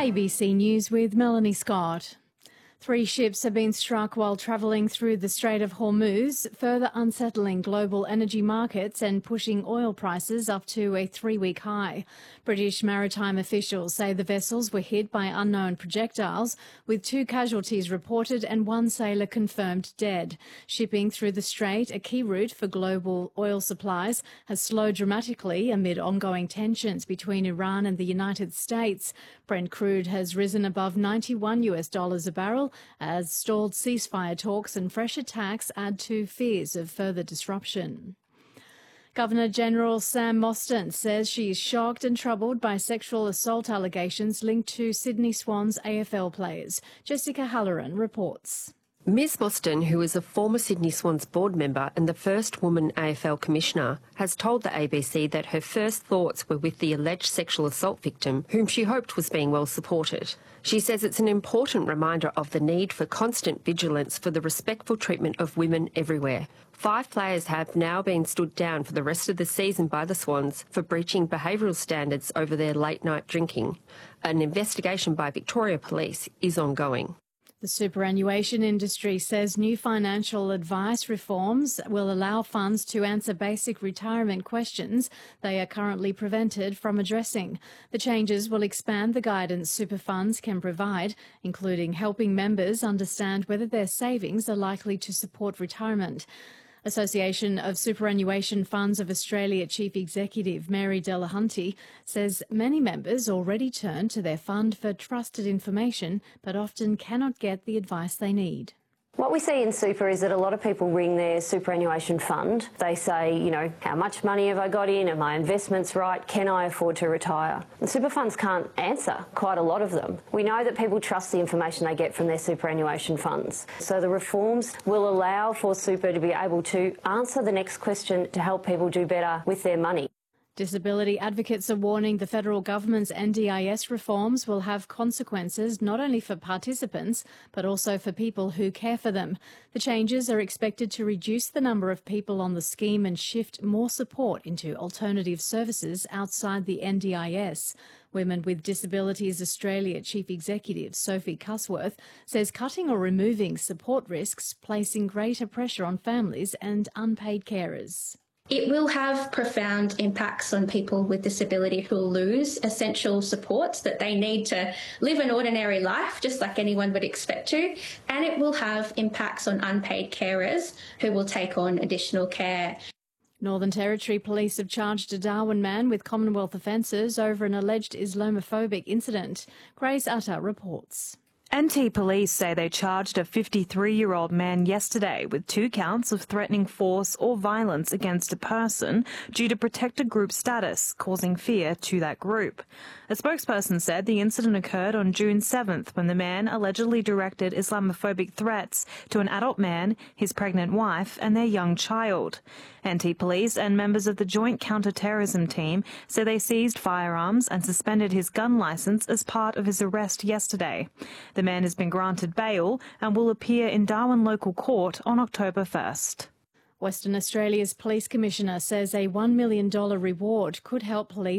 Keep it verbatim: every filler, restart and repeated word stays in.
A B C News with Melanie Scott. Three ships have been struck while travelling through the Strait of Hormuz, further unsettling global energy markets and pushing oil prices up to a three-week high. British maritime officials say the vessels were hit by unknown projectiles, with two casualties reported and one sailor confirmed dead. Shipping through the strait, a key route for global oil supplies, has slowed dramatically amid ongoing tensions between Iran and the United States. Brent crude has risen above ninety-one US dollars a barrel as stalled ceasefire talks and fresh attacks add to fears of further disruption. Governor-General Sam Mostyn says she is shocked and troubled by sexual assault allegations linked to Sydney Swans A F L players. Jessica Halloran reports. Miz Mostyn, who is a former Sydney Swans board member and the first woman A F L commissioner, has told the A B C that her first thoughts were with the alleged sexual assault victim, whom she hoped was being well supported. She says it's an important reminder of the need for constant vigilance for the respectful treatment of women everywhere. Five players have now been stood down for the rest of the season by the Swans for breaching behavioural standards over their late-night drinking. An investigation by Victoria Police is ongoing. The superannuation industry says new financial advice reforms will allow funds to answer basic retirement questions they are currently prevented from addressing. The changes will expand the guidance super funds can provide, including helping members understand whether their savings are likely to support retirement. Association of Superannuation Funds of Australia Chief Executive Mary Delahunty says many members already turn to their fund for trusted information but often cannot get the advice they need. What we see in super is that a lot of people ring their superannuation fund. They say, you know, how much money have I got in? Are my investments right? Can I afford to retire? And super funds can't answer quite a lot of them. We know that people trust the information they get from their superannuation funds. So the reforms will allow for super to be able to answer the next question to help people do better with their money. Disability advocates are warning the federal government's N D I S reforms will have consequences not only for participants but also for people who care for them. The changes are expected to reduce the number of people on the scheme and shift more support into alternative services outside the N D I S. Women with Disabilities Australia Chief Executive Sophie Cusworth says cutting or removing support risks placing greater pressure on families and unpaid carers. It will have profound impacts on people with disability who will lose essential supports that they need to live an ordinary life, just like anyone would expect to, and it will have impacts on unpaid carers who will take on additional care. Northern Territory Police have charged a Darwin man with Commonwealth offences over an alleged Islamophobic incident. Grace Utter reports. N T Police say they charged a fifty-three-year-old man yesterday with two counts of threatening force or violence against a person due to protected group status, causing fear to that group. A spokesperson said the incident occurred on June seventh when the man allegedly directed Islamophobic threats to an adult man, his pregnant wife and their young child. N T Police and members of the Joint Counter-Terrorism Team say they seized firearms and suspended his gun licence as part of his arrest yesterday. The man has been granted bail and will appear in Darwin Local Court on October first. Western Australia's Police Commissioner says a one million dollars reward could help police